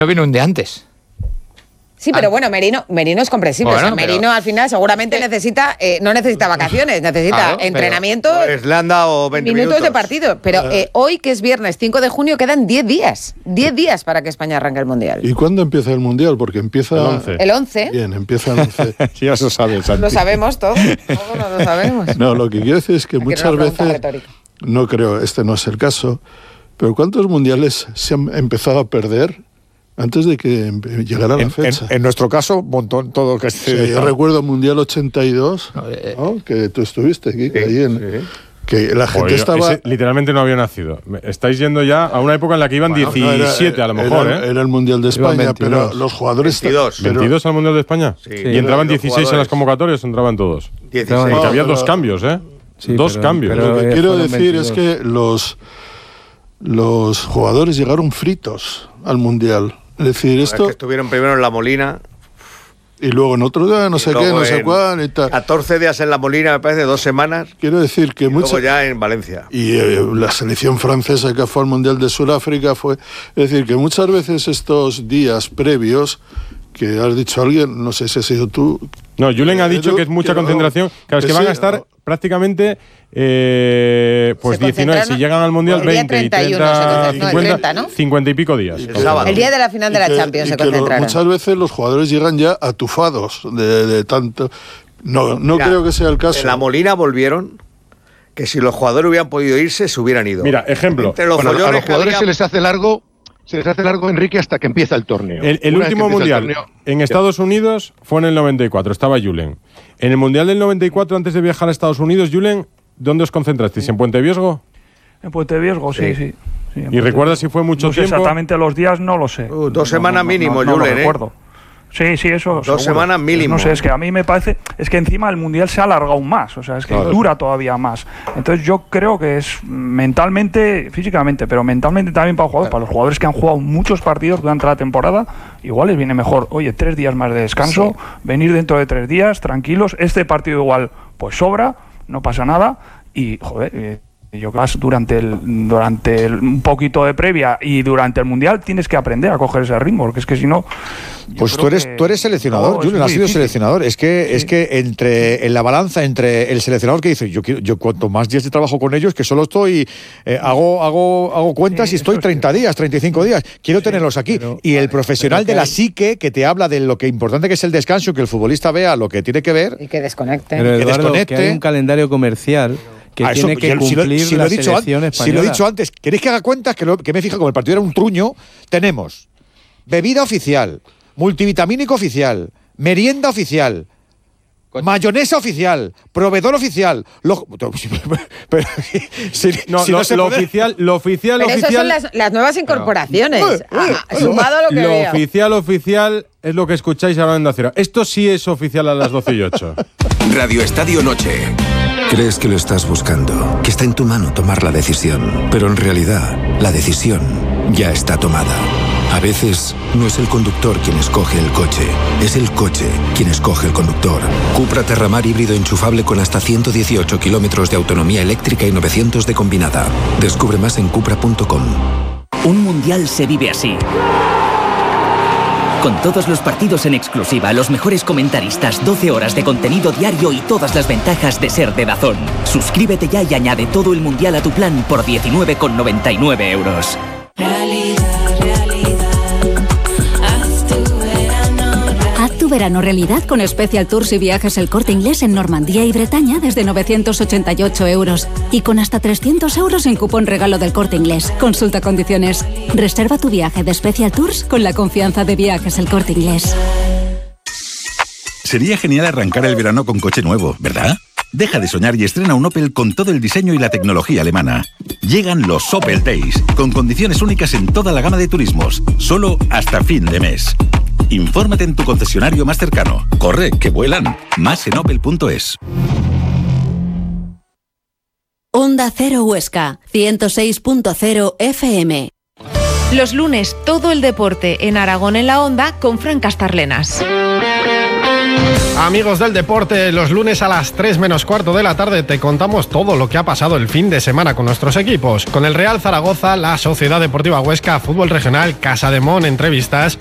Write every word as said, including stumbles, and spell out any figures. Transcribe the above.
No vino un día antes. Sí, pero bueno, Merino, Merino es comprensible. Bueno, o sea, Merino pero... al final seguramente necesita, eh, no necesita vacaciones, necesita claro, entrenamiento. Pues le han dado veinte minutos, minutos de partido. Pero eh, hoy, que es viernes cinco de junio, quedan diez días. diez días para que España arranque el Mundial. ¿Y cuándo empieza el Mundial? Porque empieza... El once. El once. Bien, empieza el once. Sí, eso sabes, Santi. Lo sabemos todos. Todos no lo sabemos. No, lo que quiero decir es que Aquí muchas veces... Retórica. No creo, este no es el caso, pero ¿cuántos mundiales se han empezado a perder antes de que llegara la en, fecha? En, en nuestro caso, un montón, todo que... Sí, yo recuerdo el Mundial ochenta y dos, no, eh, ¿no? Que tú estuviste aquí, sí, ahí en... Sí. Que la gente Oye, estaba... Ese, literalmente no había nacido. Estáis yendo ya a una época en la que iban bueno, diecisiete, no, era, a lo mejor, era, ¿eh? Era el Mundial de España, pero los jugadores... veintidós. Pero... ¿veintidós al Mundial de España? Sí. ¿Y entraban dieciséis jugadores en las convocatorias o entraban todos? dieciséis. Porque no, había pero... dos cambios, ¿eh? Sí, dos pero, cambios. Pero lo que quiero decir veintidós. Es que los, los jugadores llegaron fritos al Mundial. Es decir, bueno, esto... Es que estuvieron primero en La Molina... Y luego en otro día, no sé qué, no sé cuál y tal. catorce días en La Molina, me parece, dos semanas. Quiero decir que y mucho... luego ya en Valencia. Y eh, la selección francesa que fue al Mundial de Sudáfrica fue... Es decir, que muchas veces estos días previos, que has dicho alguien, no sé si has sido tú... No, Julen ha dicho que es mucha concentración. No, claro, es que, que van sí, a estar no. prácticamente eh, pues diecinueve, si llegan al Mundial veinte, treinta y treinta, cincuenta, treinta, ¿no? cincuenta y pico días. El, el día de la final de la que, Champions se concentraron. Muchas veces los jugadores llegan ya atufados de, de tanto... No, no Mira, creo que sea el caso. En La Molina volvieron... que si los jugadores hubieran podido irse, se hubieran ido. Mira, ejemplo. Entre los bueno, a los jugadores había... se les hace largo... Se les hace largo, Enrique, hasta que empieza el torneo. El, el último mundial el torneo, en Estados Unidos fue en el noventa y cuatro, estaba Julen. En el mundial del noventa y cuatro, antes de viajar a Estados Unidos, Julen, ¿dónde os concentrasteis? ¿En Puente Viesgo? En Puente Viesgo, sí, sí. sí. sí ¿Y recuerdas si fue mucho no sé tiempo? Exactamente los días, no lo sé. Uh, dos semanas no, no, mínimo, no, no, Julen, no ¿eh? recuerdo. Sí, sí, eso. Dos seguro. semanas mínimo. No sé, es que a mí me parece. Es que encima el mundial se ha alargado aún más. O sea, es que claro. dura todavía más. Entonces yo creo que es mentalmente, físicamente, pero mentalmente también para los jugadores, para los jugadores que han jugado muchos partidos durante la temporada, igual les viene mejor, oye, tres días más de descanso, sí. venir dentro de tres días, tranquilos. Este partido igual, pues sobra, no pasa nada. Y, joder. Eh, Yo creo que durante el durante el, un poquito de previa y durante el mundial tienes que aprender a coger ese ritmo, porque es que si no. Pues tú eres tú eres seleccionador, no, Julen, has sido difícil. seleccionador. Es que sí. es que entre en la balanza entre el seleccionador que dice yo quiero yo cuanto más días de trabajo con ellos, que solo estoy eh, hago hago hago cuentas sí, y estoy treinta sí. días, treinta y cinco días. Quiero sí, tenerlos aquí. Pero, y el profesional de la psique que te habla de lo que importante que es el descanso, que el futbolista vea lo que tiene que ver y que desconecte. Pero, que Eduardo, desconecte. Que hay un calendario comercial. Que ah, tiene eso, que si cumplir si lo, si la lo selección antes, española. Si lo he dicho antes, ¿queréis que haga cuentas? Que, lo, que me fija, como el partido era un truño, tenemos bebida oficial, multivitamínico oficial, merienda oficial, mayonesa oficial, proveedor oficial. Lo, pero, si, no, si lo, no se lo puede... oficial, lo oficial, pero oficial. Esas son las, las nuevas incorporaciones. No. Ah, sumado a lo que Lo veo. oficial, oficial es lo que escucáis ahora en Onda Esto sí es oficial a las doce y ocho. Radio Estadio Noche. Crees que lo estás buscando, que está en tu mano tomar la decisión, pero en realidad la decisión ya está tomada. A veces no es el conductor quien escoge el coche, es el coche quien escoge el conductor. Cupra Terramar híbrido enchufable con hasta ciento dieciocho kilómetros de autonomía eléctrica y novecientos de combinada. Descubre más en cupra punto com. Un mundial se vive así. Con todos los partidos en exclusiva, los mejores comentaristas, doce horas de contenido diario y todas las ventajas de ser de DAZN. Suscríbete ya y añade todo el mundial a tu plan por diecinueve con noventa y nueve euros. Realidad, realidad. Haz tu verano realidad. Haz tu verano realidad con Special Tours y Viajes El Corte Inglés en Normandía y Bretaña desde novecientos ochenta y ocho euros. Y con hasta trescientos euros en cupón regalo del Corte Inglés. Consulta condiciones. Reserva tu viaje de Special Tours con la confianza de Viajes El Corte Inglés. Sería genial arrancar el verano con coche nuevo, ¿verdad? Deja de soñar y estrena un Opel con todo el diseño y la tecnología alemana. Llegan los Opel Days, con condiciones únicas en toda la gama de turismos, solo hasta fin de mes. Infórmate en tu concesionario más cercano. Corre, que vuelan. Más en opel punto es. Onda Cero Huesca, ciento seis punto cero F M. Los lunes, todo el deporte en Aragón en la Onda con Fran Castarlenas. Amigos del deporte, los lunes a las tres menos cuarto de la tarde te contamos todo lo que ha pasado el fin de semana con nuestros equipos. Con el Real Zaragoza, la Sociedad Deportiva Huesca, Fútbol Regional, Casa de Mon, entrevistas